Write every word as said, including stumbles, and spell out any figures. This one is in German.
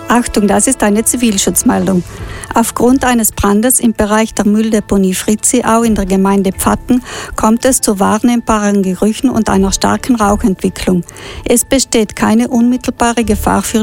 Achtung, das ist eine Zivilschutzmeldung. Aufgrund eines Brandes im Bereich der Mülldeponie Fritziau in der Gemeinde Pfatten kommt es zu wahrnehmbaren Gerüchen und einer starken Rauchentwicklung. Es besteht keine unmittelbare Gefahr für